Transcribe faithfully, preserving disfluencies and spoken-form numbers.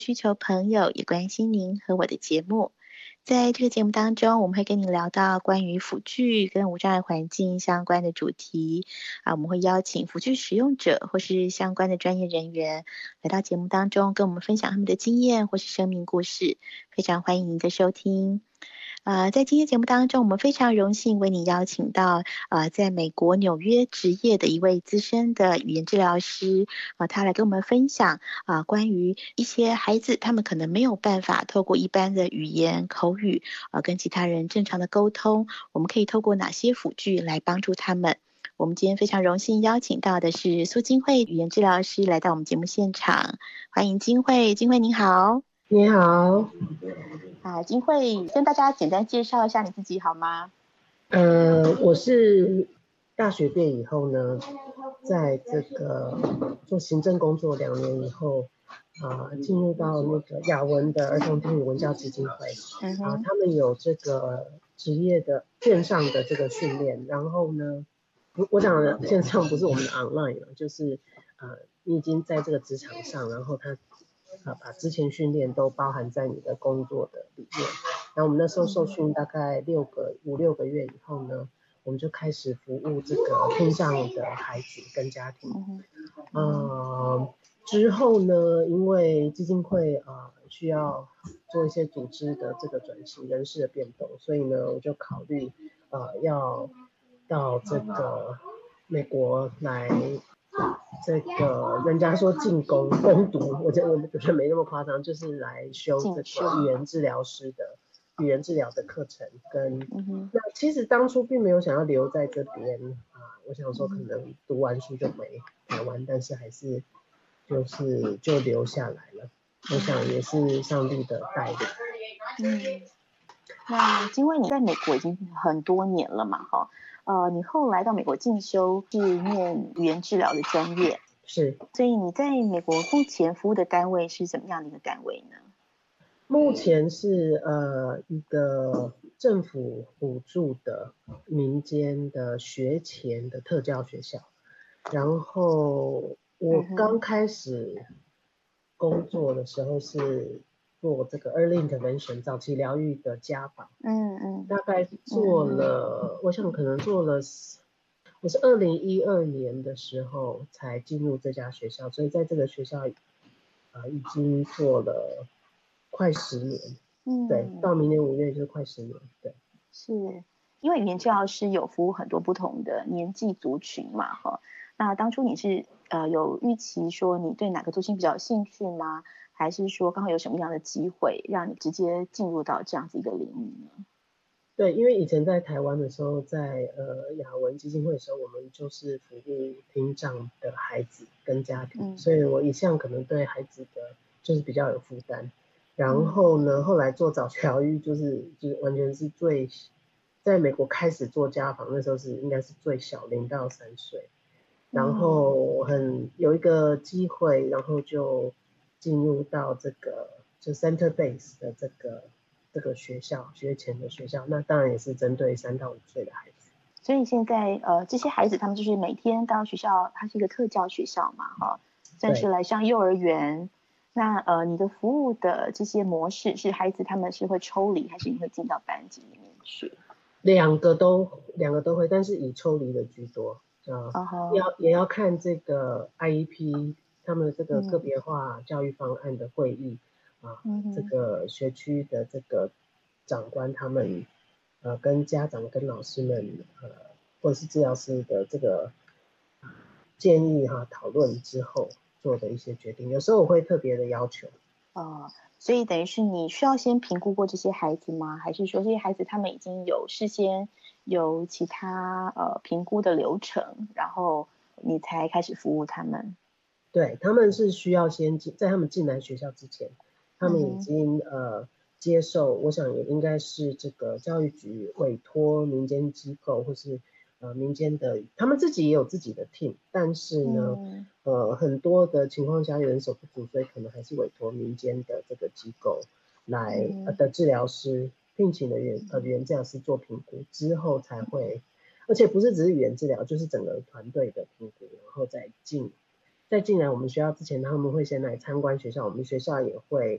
需求朋友，也关心您和我的节目。在这个节目当中，我们会跟你聊到关于辅具跟无障碍环境相关的主题啊，我们会邀请辅具使用者或是相关的专业人员来到节目当中，跟我们分享他们的经验或是生命故事。非常欢迎您的收听。呃，在今天节目当中，我们非常荣幸为你邀请到呃，在美国纽约执业的一位资深的语言治疗师，呃，他来跟我们分享啊、呃，关于一些孩子他们可能没有办法透过一般的语言口语，呃，跟其他人正常的沟通，我们可以透过哪些辅具来帮助他们。我们今天非常荣幸邀请到的是苏金慧语言治疗师来到我们节目现场，欢迎金慧，金慧您好。 你好。 啊，金慧跟大家简单介绍一下你自己好吗？ 呃，我是大学毕业以后呢，在这个做行政工作两年以后，啊、呃，进入到那个雅文的儿童听语文教基金会， 嗯哼， 啊、呃，他们有这个职业的线上的这个训练，然后呢，我我讲的线上不是我们的 online 就是呃，你已经在这个职场上，然后他呃把之前训练都包含在你的工作的里面。然后我们那时候受训大概六个五六个月以后呢，我们就开始服务这个听障的孩子跟家庭。 嗯哼， 呃，之后呢，因为基金会啊、呃、需要做一些组织的这个转型、人事的变动，所以呢，我就考虑呃要到这个美国来。这个人家说进攻攻读，我觉得我觉得没那么夸张，就是来修这个语言治疗师的语言治疗的课程跟、嗯、那其实当初并没有想要留在这边啊，我想说可能读完书就回台湾，但是还是就是就留下来了。我想也是上帝的带领。 嗯，那因为你在美国已经很多年了嘛，哈，呃，你后来到美国进修是念语言治疗的专业， 是， 所以你在美国目前服务的单位是怎么样的一个单位呢？ 目前是呃一个政府补助的民间的学前的特教学校，然后我刚开始工作的时候是做这个 early intervention 早期疗愈的家访，嗯嗯，大概做了，嗯、我想可能做了，我是二零一二年的时候才进入这家学校，所以在这个学校呃已经做了快十年，嗯，对，到明年五月就是快十年，对。 是因为语言治疗师有服务很多不同的年纪族群嘛，哈。那当初你是呃有预期说你对哪个族群比较有兴趣吗？还是说刚好有什么样的机会让你直接进入到这样子一个领域呢？ 对，因为以前在台湾的时候，在呃雅文基金会的时候，我们就是服务听障的孩子跟家庭，嗯、所以我一向可能对孩子的就是比较有负担。然后呢，嗯、后来做早期疗愈，就是就是完全是最在美国开始做家访，那时候是应该是最小零到三岁，然后很有一个机会，然后就进入到这个就 center base 的这个。这个学校学前的学校，那当然也是针对三到五岁的孩子。 所以现在呃，这些孩子他们就是每天到学校，它是一个特教学校嘛，哈，算是来上幼儿园。那呃，你的服务的这些模式是孩子他们是会抽离，还是你会进到班级里面去？ 两个都两个都会，但是以抽离的居多啊。Uh-huh. 要也要看这个 I E P 他们这个个别化教育方案的会议。啊，这个学区的这个长官他们呃跟家长跟老师们呃或者是治疗师的这个建议哈讨论之后做的一些决定，有时候我会特别的要求。 哦，所以等于是你需要先评估过这些孩子吗？还是说这些孩子他们已经有事先有其他呃评估的流程，然后你才开始服务他们？ 对，他们是需要先进，在他们进来学校之前。他们已经、嗯、呃接受，我想也应该是这个教育局委托民间机构或是呃民间的，他们自己也有自己的 team， 但是呢、嗯、呃很多的情况下人手不足，所以可能还是委托民间的这个机构来、嗯、呃的治疗师聘请的语言呃语言治疗师做评估之后才会，而且不是只是语言治疗，就是整个团队的评估，然后再进。在进来我们学校之前，他们会先来参观学校，我们学校也会